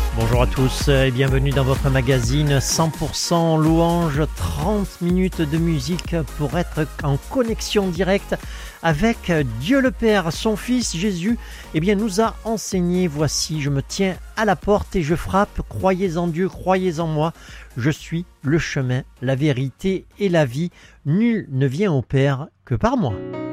Bonjour à tous et bienvenue dans votre magazine 100% louange, 30 minutes de musique pour être en connexion directe avec Dieu le Père. Son Fils Jésus nous a enseigné: voici, je me tiens à la porte et je frappe, croyez en Dieu, croyez en moi, je suis le chemin, la vérité et la vie, nul ne vient au Père que par moi.